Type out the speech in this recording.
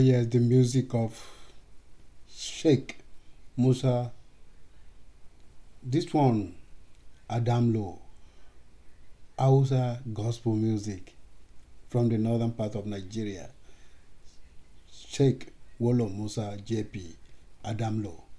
yes, the music of Sheikh Musa. This one, Adam Low, Hausa gospel music from the northern part of Nigeria. Sheikh Wolo Musa JP, Adam Low.